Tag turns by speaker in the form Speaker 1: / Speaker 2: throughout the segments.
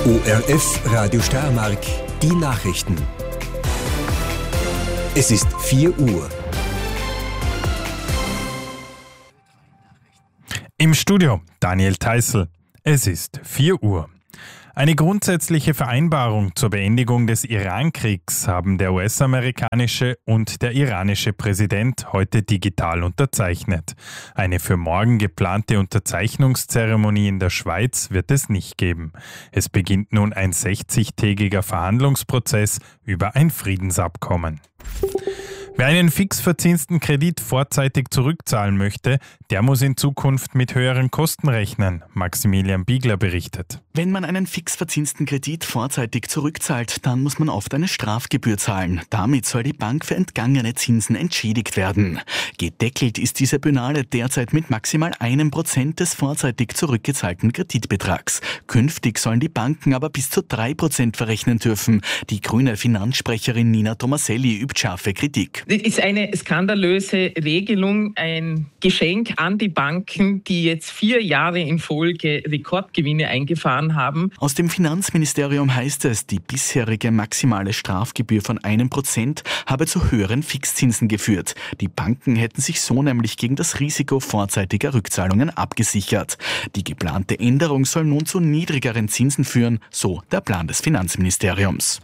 Speaker 1: ORF Radio Steiermark, die Nachrichten. Es ist 4 Uhr.
Speaker 2: Im Studio Daniel Theißl. Es ist 4 Uhr. Eine grundsätzliche Vereinbarung zur Beendigung des Iran-Kriegs haben der US-amerikanische und der iranische Präsident heute digital unterzeichnet. Eine für morgen geplante Unterzeichnungszeremonie in der Schweiz wird es nicht geben. Es beginnt nun ein 60-tägiger Verhandlungsprozess über ein Friedensabkommen. Wer einen fix verzinsten Kredit vorzeitig zurückzahlen möchte, der muss in Zukunft mit höheren Kosten rechnen, Maximilian Biegler berichtet.
Speaker 3: Wenn man einen fix verzinsten Kredit vorzeitig zurückzahlt, dann muss man oft eine Strafgebühr zahlen. Damit soll die Bank für entgangene Zinsen entschädigt werden. Gedeckelt ist diese Penale derzeit mit maximal 1% des vorzeitig zurückgezahlten Kreditbetrags. Künftig sollen die Banken aber bis zu 3% verrechnen dürfen. Die grüne Finanzsprecherin Nina Tomaselli übt scharfe Kritik.
Speaker 4: Das ist eine skandalöse Regelung, ein Geschenk an die Banken, die jetzt 4 Jahre in Folge Rekordgewinne eingefahren haben.
Speaker 3: Aus dem Finanzministerium heißt es, die bisherige maximale Strafgebühr von 1% habe zu höheren Fixzinsen geführt. Die Banken hätten sich so nämlich gegen das Risiko vorzeitiger Rückzahlungen abgesichert. Die geplante Änderung soll nun zu niedrigeren Zinsen führen, so der Plan des Finanzministeriums.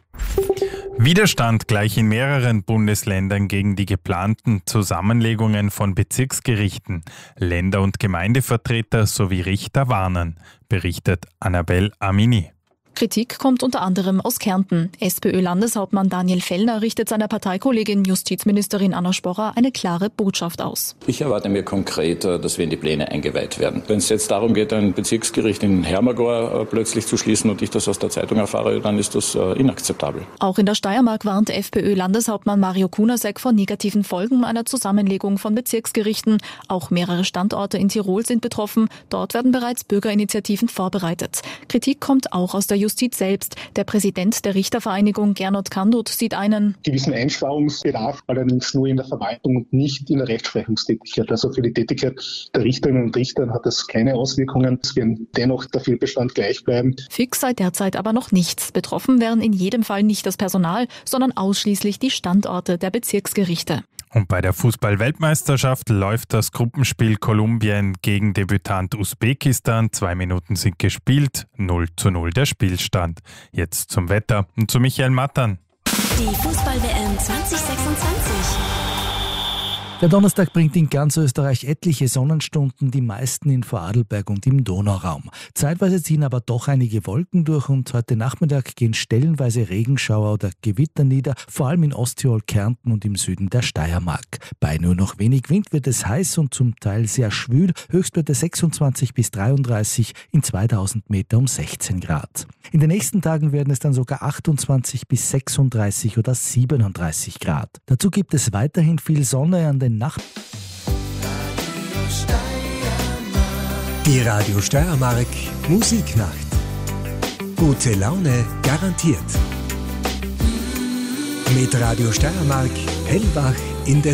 Speaker 2: Widerstand gleich in mehreren Bundesländern gegen die geplanten Zusammenlegungen von Bezirksgerichten. Länder- und Gemeindevertreter sowie Richter warnen, berichtet Annabel Amini.
Speaker 5: Kritik kommt unter anderem aus Kärnten. SPÖ-Landeshauptmann Daniel Fellner richtet seiner Parteikollegin Justizministerin Anna Sporrer eine klare Botschaft aus.
Speaker 6: Ich erwarte mir konkret, dass wir in die Pläne eingeweiht werden. Wenn es jetzt darum geht, ein Bezirksgericht in Hermagor plötzlich zu schließen und ich das aus der Zeitung erfahre, dann ist das inakzeptabel.
Speaker 5: Auch in der Steiermark warnt FPÖ-Landeshauptmann Mario Kunasek vor negativen Folgen einer Zusammenlegung von Bezirksgerichten. Auch mehrere Standorte in Tirol sind betroffen. Dort werden bereits Bürgerinitiativen vorbereitet. Kritik kommt auch aus der Justiz selbst. Der Präsident der Richtervereinigung Gernot Kandut sieht einen
Speaker 7: gewissen Einsparungsbedarf, allerdings nur in der Verwaltung und nicht in der Rechtsprechungstätigkeit. Also für die Tätigkeit der Richterinnen und Richter hat das keine Auswirkungen. Es wird dennoch der Fehlbestand gleich bleiben.
Speaker 5: Fix sei derzeit aber noch nichts. Betroffen wären in jedem Fall nicht das Personal, sondern ausschließlich die Standorte der Bezirksgerichte.
Speaker 2: Und bei der Fußball-Weltmeisterschaft läuft das Gruppenspiel Kolumbien gegen Debütant Usbekistan. 2 Minuten sind gespielt, 0:0 der Spielstand. Jetzt zum Wetter und zu Michael Mattern.
Speaker 8: Die Fußball-WM 2026.
Speaker 9: Der Donnerstag bringt in ganz Österreich etliche Sonnenstunden, die meisten in Vorarlberg und im Donauraum. Zeitweise ziehen aber doch einige Wolken durch und heute Nachmittag gehen stellenweise Regenschauer oder Gewitter nieder, vor allem in Osttirol, Kärnten und im Süden der Steiermark. Bei nur noch wenig Wind wird es heiß und zum Teil sehr schwül, Höchstwerte 26 bis 33, in 2000 Meter um 16 Grad. In den nächsten Tagen werden es dann sogar 28 bis 36 oder 37 Grad. Dazu gibt es weiterhin viel Sonne an den
Speaker 1: Die Radio Steiermark Musiknacht. Gute Laune garantiert. Mit Radio Steiermark Hellwach in der